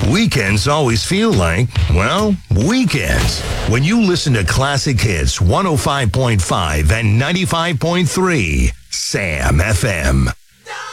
Weekends always feel like, well, weekends. When you listen to Classic Hits 105.5 and 95.3, Sam FM.